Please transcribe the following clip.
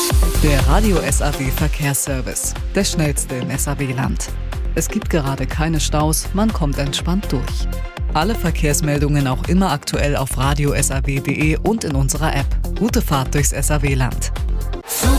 Der Radio SAW Verkehrsservice, der schnellste im SAW-Land. Es gibt gerade keine Staus, man kommt entspannt durch. Alle Verkehrsmeldungen auch immer aktuell auf radiosaw.de und in unserer App. Gute Fahrt durchs SAW-Land.